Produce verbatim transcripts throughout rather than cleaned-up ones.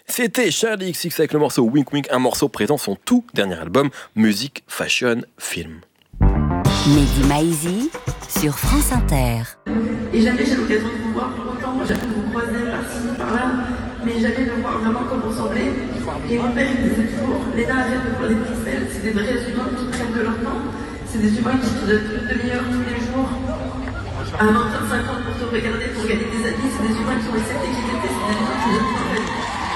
C'était Charli X C X avec le morceau Wink Wink, un morceau présent son tout dernier album, Music, Fashion, Film. Mehdi Maizi sur France Inter. Et jamais j'ai l'occasion de vous voir pour autant. Moi, j'avais vous croiser par-ci, par-là, mais jamais de voir vraiment comme vous semblez. Et mon père, il disait toujours, Léna, arrête de voir des pixels, c'est des vrais humains qui prennent de leur temps. C'est des humains qui te donnent une demi-heure tous les jours, à vingt à cinquante pour te regarder, pour gagner des amis. C'est des humains qui ont accepté qui étaient, c'est des humains qui donnent leur vie.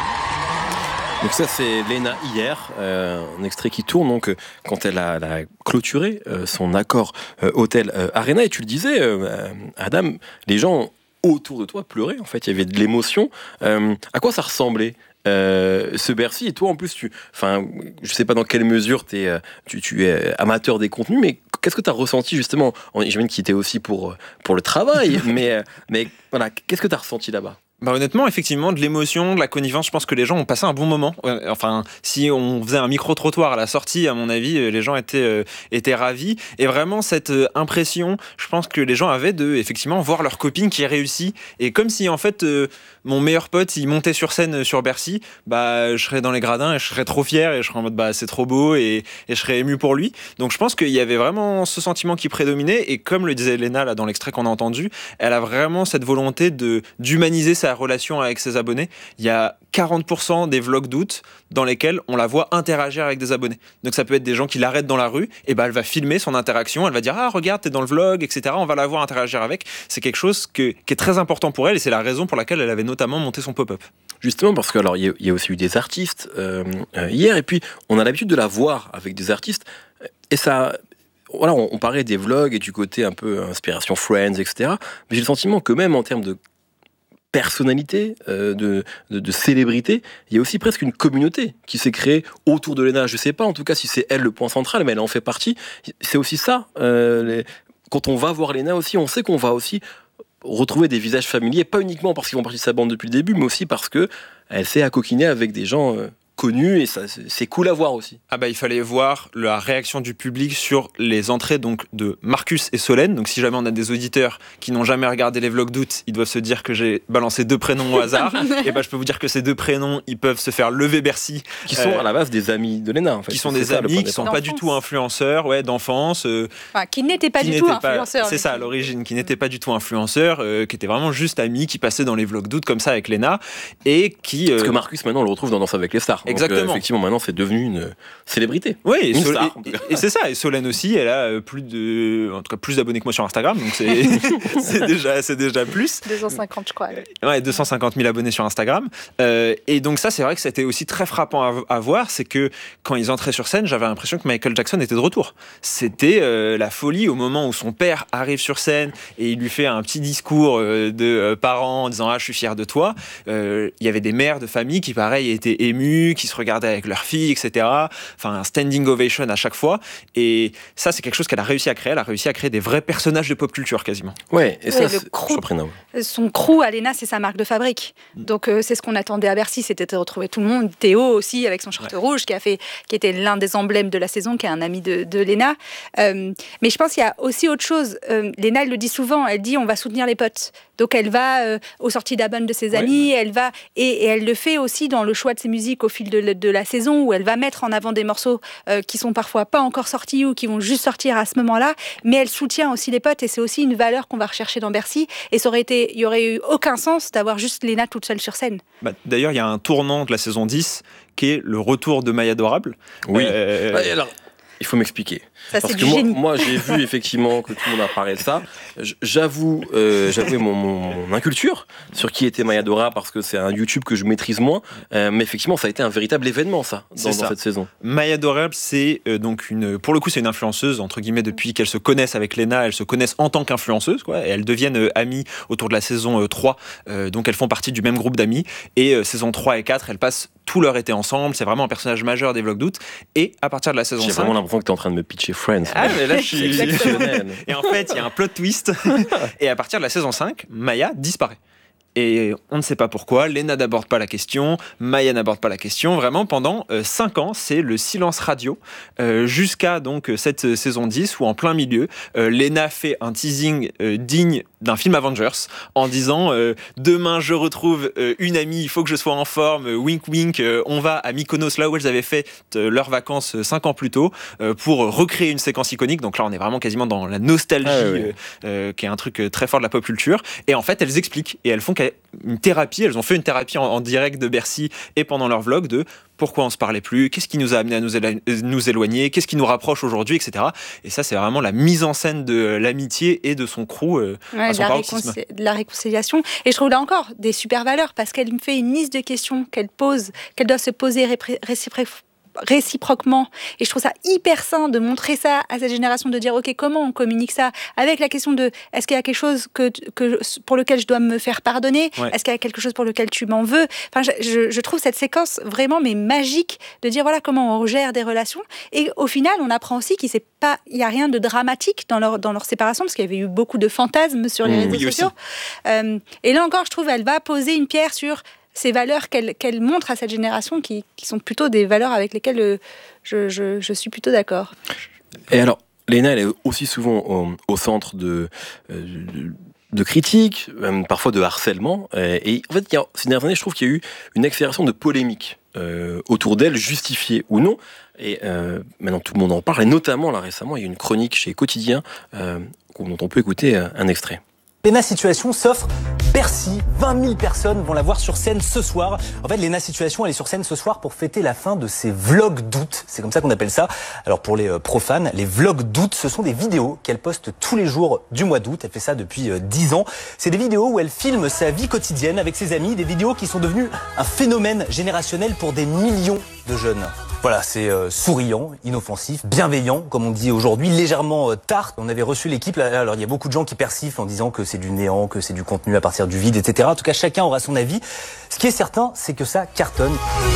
Donc ça c'est Léna hier, euh, un extrait qui tourne donc euh, quand elle a, elle a clôturé euh, son accord euh, Hôtel euh, Arena, et tu le disais euh, Adam, les gens autour de toi pleuraient en fait, il y avait de l'émotion. Euh, à quoi ça ressemblait euh, ce Bercy? Et toi en plus, tu, enfin, je sais pas dans quelle mesure t'es, euh, tu, tu es amateur des contenus, mais qu'est-ce que tu as ressenti justement? J'imagine qu'il était aussi pour, pour le travail, mais, mais voilà, qu'est-ce que tu as ressenti là-bas? Bah honnêtement, effectivement, de l'émotion, de la connivence, je pense que les gens ont passé un bon moment. Enfin, si on faisait un micro-trottoir à la sortie, à mon avis, les gens étaient, euh, étaient ravis. Et vraiment, cette impression, je pense que les gens avaient de, effectivement, voir leur copine qui réussit. Et comme si, en fait, euh, mon meilleur pote, il montait sur scène sur Bercy, bah, je serais dans les gradins et je serais trop fier et je serais en mode, bah, c'est trop beau et, et je serais ému pour lui. Donc, je pense qu'il y avait vraiment ce sentiment qui prédominait. Et comme le disait Léna, là, dans l'extrait qu'on a entendu, elle a vraiment cette volonté de, d'humaniser sa relation avec ses abonnés. Il y a quarante pour cent des vlogs d'août dans lesquels on la voit interagir avec des abonnés. Donc ça peut être des gens qui l'arrêtent dans la rue, et ben elle va filmer son interaction, elle va dire ah regarde t'es dans le vlog, et cetera. On va la voir interagir avec. C'est quelque chose que, qui est très important pour elle, et c'est la raison pour laquelle elle avait notamment monté son pop-up. Justement parce que alors il y, y a aussi eu des artistes euh, euh, hier, et puis on a l'habitude de la voir avec des artistes, et ça. Voilà, on, on parlait des vlogs et du côté un peu inspiration Friends, et cetera. Mais j'ai le sentiment que même en termes de personnalité, euh, de, de, de célébrité, il y a aussi presque une communauté qui s'est créée autour de Léna. Je sais pas en tout cas si c'est elle le point central, mais elle en fait partie. C'est aussi ça. Euh, les... Quand on va voir Léna aussi, on sait qu'on va aussi retrouver des visages familiers, pas uniquement parce qu'ils font partie de sa bande depuis le début, mais aussi parce que elle s'est accoquiner avec des gens euh, connus, et ça, c'est cool à voir aussi. Ah bah il fallait voir la réaction du public sur les entrées donc de Marcus et Solène. Donc si jamais on a des auditeurs qui n'ont jamais regardé les vlogs d'août, ils doivent se dire que j'ai balancé deux prénoms au hasard. Et bah je peux vous dire que ces deux prénoms, ils peuvent se faire lever Bercy. Qui sont euh, à la base des amis de Léna en fait. Qui sont c'est des ça, amis, qui sont pas du tout influenceurs, ouais, d'enfance. Euh, enfin, qui n'étaient pas qui du tout pas, influenceurs. C'est ça à l'origine, qui n'étaient pas du tout influenceurs, euh, qui étaient vraiment juste amis, qui passaient dans les vlogs d'août comme ça avec Léna, et qui. Euh... Parce que Marcus maintenant on le retrouve dans Danse avec les stars. Exactement. Donc, euh, effectivement maintenant c'est devenu une célébrité. Oui, et, une Sol- star, et, et c'est ça. Et Solène aussi, elle a plus de, en tout cas plus d'abonnés que moi sur Instagram, donc c'est, c'est déjà, c'est déjà plus. deux cent cinquante, je crois. Ouais, deux cent cinquante mille abonnés sur Instagram. Euh, et donc ça, c'est vrai que c'était aussi très frappant à, à voir, c'est que quand ils entraient sur scène, j'avais l'impression que Michael Jackson était de retour. C'était euh, la folie au moment où son père arrive sur scène et il lui fait un petit discours euh, de euh, parents en disant ah je suis fier de toi. Euh, il y avait des mères de famille qui pareil étaient émues, qui se regardaient avec leurs filles, et cetera. Enfin, un standing ovation à chaque fois. Et ça, c'est quelque chose qu'elle a réussi à créer. Elle a réussi à créer des vrais personnages de pop culture, quasiment. Ouais, et ça, ouais, c'est... crew, Surprenant. Son crew à Léna, c'est sa marque de fabrique. Donc, euh, c'est ce qu'on attendait à Bercy, c'était de retrouver tout le monde. Théo aussi, avec son short ouais. rouge, qui, a fait, qui était l'un des emblèmes de la saison, qui est un ami de, de Léna. Euh, mais je pense qu'il y a aussi autre chose. Euh, Léna, elle le dit souvent, elle dit on va soutenir les potes. Donc, elle va euh, aux sorties d'Abonne de ses amis, ouais. elle va, et, et elle le fait aussi dans le choix de ses musiques au fil de, de la saison, où elle va mettre en avant des morceaux euh, qui sont parfois pas encore sortis ou qui vont juste sortir à ce moment-là, mais elle soutient aussi les potes, et c'est aussi une valeur qu'on va rechercher dans Bercy, et ça aurait été, il y aurait eu aucun sens d'avoir juste Léna toute seule sur scène. Bah, d'ailleurs, il y a un tournant de la saison dix qui est le retour de Maya Adorable. Oui. Euh... Ouais, alors, il faut m'expliquer. Ça, Parce c'est que du moi, génie. moi, j'ai vu effectivement que tout le monde a parlé de ça. J'avoue, euh, j'avoue mon, mon, mon inculture sur qui était Maya Dora, parce que c'est un YouTube que je maîtrise moins. Euh, mais effectivement, ça a été un véritable événement, ça, dans, dans cette saison. Maya Adorable, c'est euh, donc une, pour le coup, c'est une influenceuse, entre guillemets, depuis qu'elles se connaissent avec Léna, elles se connaissent en tant qu'influenceuse, quoi, et elles deviennent euh, amies autour de la saison euh, trois. Euh, donc, elles font partie du même groupe d'amis. Et euh, saison trois et quatre, elles passent tout leur été ensemble. C'est vraiment un personnage majeur des vlogs d'août. Et à partir de la saison J'ai cinq... vraiment l'impression que tu es en train de me pitcher Friends. Ah, mais là, je suis exceptionnel. Et en fait, il y a un plot twist. Et à partir de la saison cinq, Maya disparaît. Et on ne sait pas pourquoi, Léna n'aborde pas la question, Maya n'aborde pas la question. Vraiment, pendant euh, cinq ans, c'est le silence radio, euh, jusqu'à donc cette saison dix, où en plein milieu, euh, Léna fait un teasing euh, digne d'un film Avengers, en disant euh, « Demain, je retrouve euh, une amie, il faut que je sois en forme, euh, wink wink, euh, on va à Mykonos, là où elles avaient fait euh, leurs vacances euh, cinq ans plus tôt, euh, pour recréer une séquence iconique. » Donc là, on est vraiment quasiment dans la nostalgie, ah, oui, oui. Euh, euh, qui est un truc très fort de la pop culture. Et en fait, elles expliquent, et elles font une thérapie, elles ont fait une thérapie en, en direct de Bercy et pendant leur vlog de pourquoi on se parlait plus, qu'est-ce qui nous a amené à nous, éla- nous éloigner, qu'est-ce qui nous rapproche aujourd'hui, et cetera. Et ça, c'est vraiment la mise en scène de l'amitié et de son crew euh, ouais, à son de, la paroxysme. réconci- de la réconciliation. Et je trouve là encore des super valeurs, parce qu'elle me fait une liste de questions qu'elle pose, qu'elle doit se poser répré- réciproquement. réciproquement, et je trouve ça hyper sain de montrer ça à cette génération, de dire ok, comment on communique ça, avec la question de est-ce qu'il y a quelque chose que, que, pour lequel je dois me faire pardonner, ouais. Est-ce qu'il y a quelque chose pour lequel tu m'en veux, enfin, je, je, je trouve cette séquence vraiment mais magique, de dire voilà comment on gère des relations, et au final on apprend aussi qu'il n'y a rien de dramatique dans leur, dans leur séparation, parce qu'il y avait eu beaucoup de fantasmes sur les mmh, réseaux sociaux, euh, et là encore je trouve elle va poser une pierre sur ces valeurs qu'elle, qu'elle montre à cette génération, qui, qui sont plutôt des valeurs avec lesquelles euh, je, je, je suis plutôt d'accord. Et alors, Léna, elle est aussi souvent au, au centre de, de, de critiques, même parfois de harcèlement. Et en fait, il y a, ces dernières années, je trouve qu'il y a eu une accélération de polémiques euh, autour d'elle, justifiée ou non. Et euh, maintenant, tout le monde en parle. Et notamment, là, récemment, il y a une chronique chez Quotidien euh, dont on peut écouter un extrait. Léna Situation s'offre Bercy. vingt mille personnes vont la voir sur scène ce soir. En fait, Léna Situation, elle est sur scène ce soir pour fêter la fin de ses vlogs d'août. C'est comme ça qu'on appelle ça. Alors pour les profanes, les vlogs d'août, ce sont des vidéos qu'elle poste tous les jours du mois d'août. Elle fait ça depuis dix ans. C'est des vidéos où elle filme sa vie quotidienne avec ses amis. Des vidéos qui sont devenues un phénomène générationnel pour des millions de jeunes. Voilà, c'est euh, souriant, inoffensif, bienveillant, comme on dit aujourd'hui, légèrement euh, tarte. On avait reçu l'équipe, là, alors il y a beaucoup de gens qui persiflent en disant que c'est du néant, que c'est du contenu à partir du vide, et cetera. En tout cas, chacun aura son avis. Ce qui est certain, c'est que ça cartonne.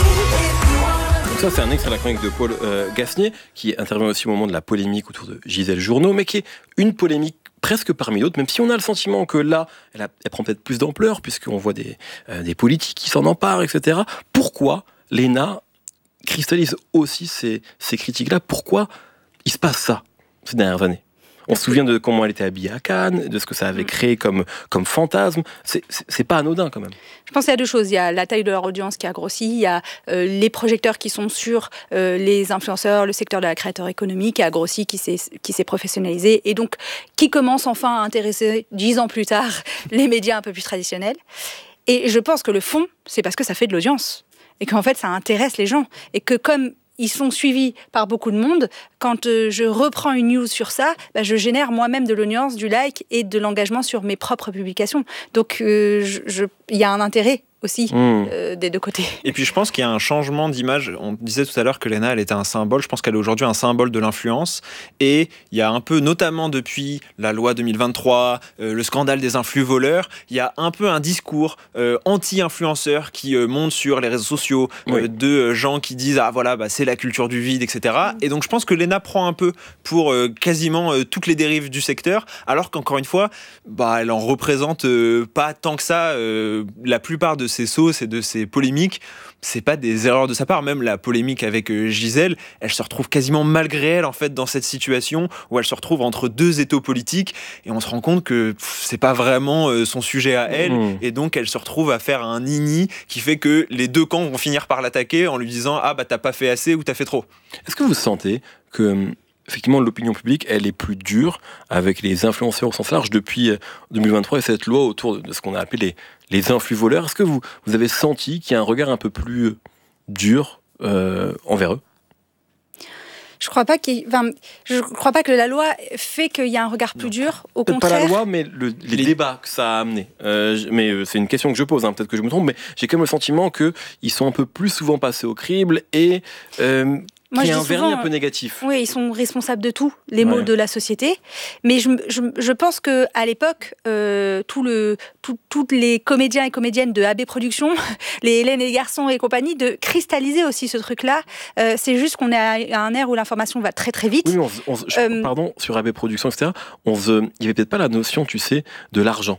Donc ça, c'est un extrait de la chronique de Paul euh, Gasnier, qui intervient aussi au moment de la polémique autour de Gisèle Jourdneau, mais qui est une polémique presque parmi d'autres, même si on a le sentiment que là, elle, a, elle prend peut-être plus d'ampleur, puisqu'on voit des, euh, des politiques qui s'en emparent, et cetera. Pourquoi Léna cristallise aussi ces, ces critiques-là? Pourquoi il se passe ça ces dernières années? On se souvient de comment elle était habillée à Cannes, de ce que ça avait créé comme, comme fantasme. C'est, c'est, c'est pas anodin quand même. Je pense qu'il y a deux choses. Il y a la taille de leur audience qui a grossi, il y a euh, les projecteurs qui sont sur euh, les influenceurs, le secteur de la créateur économique qui a grossi, qui s'est, qui s'est professionnalisé, et donc qui commence enfin à intéresser, dix ans plus tard, les médias un peu plus traditionnels. Et je pense que le fond, c'est parce que ça fait de l'audience. Et qu'en fait, ça intéresse les gens. Et que comme ils sont suivis par beaucoup de monde, quand euh, je reprends une news sur ça, bah, je génère moi-même de l'audience, du like et de l'engagement sur mes propres publications. Donc, euh, je, je, y a un intérêt aussi mmh. euh, des deux côtés. Et puis je pense qu'il y a un changement d'image. On disait tout à l'heure que Léna, elle était un symbole. Je pense qu'elle est aujourd'hui un symbole de l'influence. Et il y a un peu, notamment depuis la loi deux mille vingt-trois, euh, le scandale des influx voleurs, il y a un peu un discours euh, anti-influenceur qui euh, monte sur les réseaux sociaux euh, oui. de euh, gens qui disent ah voilà bah, c'est la culture du vide, et cetera. Mmh. Et donc je pense que Léna prend un peu pour euh, quasiment euh, toutes les dérives du secteur, alors qu'encore une fois, bah, elle en représente euh, pas tant que ça. Euh, la plupart de ses sauces et de ses polémiques, c'est pas des erreurs de sa part. Même la polémique avec Gisèle, elle se retrouve quasiment malgré elle en fait dans cette situation où elle se retrouve entre deux étaux politiques et on se rend compte que pff, c'est pas vraiment euh, son sujet à elle mmh. et donc elle se retrouve à faire un nini qui fait que les deux camps vont finir par l'attaquer en lui disant ah bah t'as pas fait assez ou t'as fait trop. Est-ce que vous sentez que effectivement, l'opinion publique, elle est plus dure avec les influenceurs au sens large depuis deux mille vingt-trois et cette loi autour de ce qu'on a appelé les, les influx voleurs? Est-ce que vous, vous avez senti qu'il y a un regard un peu plus dur euh, envers eux? Je crois pas qu'il, enfin, je crois pas que la loi fait qu'il y a un regard plus non. dur. Au peut-être contraire. Pas la loi, mais le, les, les débats que ça a amené. Euh, mais euh, c'est une question que je pose. Hein, peut-être que je me trompe, mais j'ai quand même le sentiment que ils sont un peu plus souvent passés au crible et euh, Moi, qui est un vernis un peu négatif. Oui, ils sont responsables de tout, les maux ouais. de la société. Mais je, je, je pense qu'à l'époque, euh, tout le, tout, toutes les comédiens et comédiennes de A B Productions, les Hélène et les garçons et compagnie, de cristalliser aussi ce truc-là. Euh, c'est juste qu'on est à un ère où l'information va très très vite. Oui, on, on, je, euh, pardon, sur A B Productions, et cetera, il n'y avait peut-être pas la notion, tu sais, de l'argent.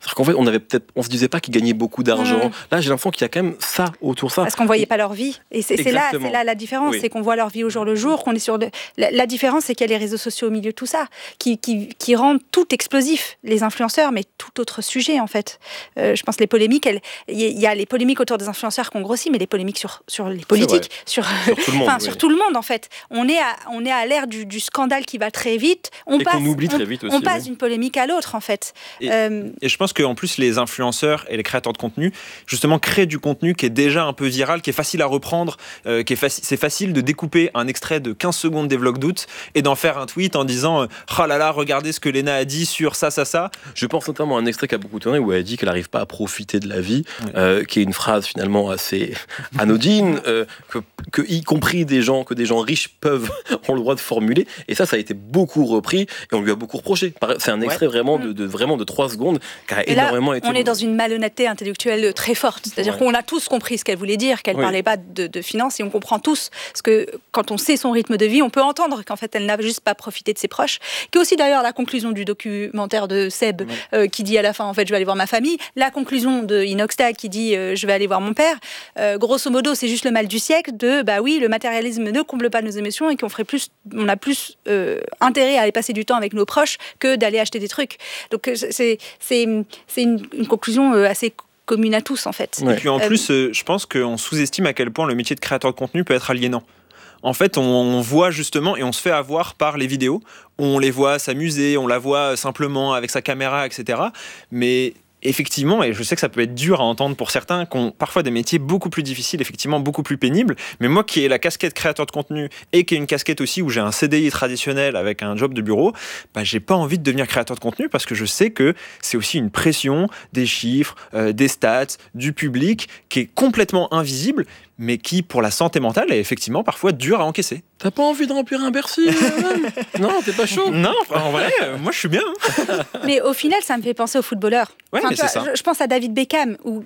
C'est-à-dire qu'en fait, on avait peut-être, on se disait pas qu'ils gagnaient beaucoup d'argent. Mmh. Là, j'ai l'impression qu'il y a quand même ça autour de ça. Parce qu'on voyait pas leur vie. Et c'est, c'est là, c'est là la différence, oui. c'est qu'on voit leur vie au jour le jour, qu'on est sur le... la, la différence, c'est qu'il y a les réseaux sociaux au milieu de tout ça, qui, qui, qui rendent tout explosif, les influenceurs, mais tout autre sujet en fait. Euh, je pense les polémiques, il y a les polémiques autour des influenceurs qui ont grossi, mais les polémiques sur sur les politiques, sur sur tout le monde, enfin, oui. sur tout le monde en fait. On est à on est à l'ère du, du scandale qui va très vite. On Et passe, qu'on oublie on, très vite aussi. on passe oui. d'une polémique à l'autre en fait. Et, euh, et je pense qu'en plus les influenceurs et les créateurs de contenu justement créent du contenu qui est déjà un peu viral, qui est facile à reprendre, euh, qui est faci- c'est facile de découper un extrait de quinze secondes des vlogs d'août et d'en faire un tweet en disant euh, oh là là, regardez ce que Léna a dit sur ça, ça, ça. Je pense notamment à un extrait qui a beaucoup tourné où elle dit qu'elle n'arrive pas à profiter de la vie, Ouais. euh, qui est une phrase finalement assez anodine, euh, que, que y compris des gens, que des gens riches peuvent, ont le droit de formuler. Et ça, ça a été beaucoup repris et on lui a beaucoup reproché. C'est un extrait ouais. vraiment, de, de, vraiment de trois secondes qui a et énormément là, été... on est dans une malhonnêteté intellectuelle très forte. C'est-à-dire ouais. qu'on a tous compris ce qu'elle voulait dire, qu'elle ne oui. parlait pas de, de finances et on comprend tous. Parce que quand on sait son rythme de vie, on peut entendre qu'en fait, elle n'a juste pas profité de ses proches. Qui est aussi d'ailleurs la conclusion du documentaire de Seb ouais. euh, qui dit à la fin, en fait, je vais aller voir ma famille. La conclusion de Inoxtag qui dit, euh, je vais aller voir mon père. Euh, grosso modo, c'est juste le mal du siècle de, bah oui, le matérialisme ne comble pas nos émotions et qu'on ferait plus, on a plus euh, intérêt à aller passer du temps avec nos proches que d'aller acheter des trucs. Donc c'est, c'est, c'est une, une conclusion assez commune à tous en fait. Ouais. Et puis en euh, plus, euh, je pense qu'on sous-estime à quel point le métier de créateur de contenu peut être aliénant. En fait, on voit justement et on se fait avoir par les vidéos. On les voit s'amuser, on la voit simplement avec sa caméra, et cetera. Mais effectivement, et je sais que ça peut être dur à entendre pour certains, qui ont parfois des métiers beaucoup plus difficiles, effectivement beaucoup plus pénibles, mais moi qui ai la casquette créateur de contenu et qui ai une casquette aussi où j'ai un C D I traditionnel avec un job de bureau, bah, j'ai pas envie de devenir créateur de contenu parce que je sais que c'est aussi une pression des chiffres, euh, des stats, du public qui est complètement invisible, mais qui, pour la santé mentale, est effectivement parfois dur à encaisser. T'as pas envie de remplir un Bercy euh, Non, t'es pas chaud. Non, en vrai, euh, moi je suis bien. Mais au final, ça me fait penser aux footballeurs. Ouais, enfin, mais c'est vois, ça. Je, je pense à David Beckham, où,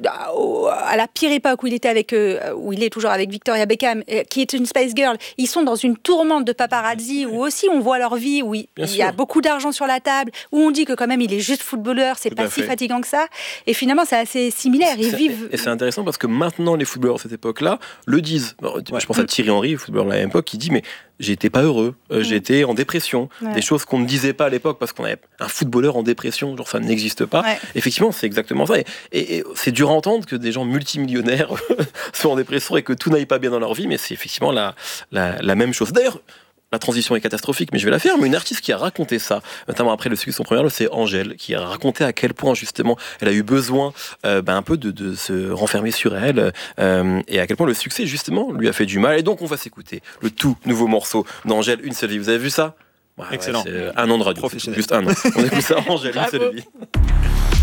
à la pire époque où il était avec, euh, où il est toujours avec Victoria Beckham, qui est une Spice Girl. Ils sont dans une tourmente de paparazzi où aussi on voit leur vie, où il, il y a beaucoup d'argent sur la table, où on dit que quand même il est juste footballeur, c'est Tout pas si fatigant que ça. Et finalement, c'est assez similaire. Ils c'est, vivent. Et c'est intéressant parce que maintenant, les footballeurs de cette époque-là le disent. Alors, ouais. Je pense à Thierry Henry, footballeur de la même époque, qui dit mais j'étais pas heureux, euh, mmh. j'étais en dépression. Ouais. Des choses qu'on ne disait pas à l'époque parce qu'on avait un footballeur en dépression, genre ça n'existe pas. Ouais. Effectivement, c'est exactement ça. Et, et, et c'est dur à entendre que des gens multimillionnaires soient en dépression et que tout n'aille pas bien dans leur vie, mais c'est effectivement la, la, la même chose. D'ailleurs, la transition est catastrophique, mais je vais la faire. Mais une artiste qui a raconté ça, notamment après le succès de son premier album, c'est Angèle, qui a raconté à quel point justement elle a eu besoin euh, ben, un peu de, de se renfermer sur elle euh, et à quel point le succès justement lui a fait du mal. Et donc on va s'écouter le tout nouveau morceau d'Angèle, Une seule vie. Vous avez vu ça? Ouais, excellent. Ouais, c'est un an de radio, juste un an. On écoute ça, Angèle, Une seule vie.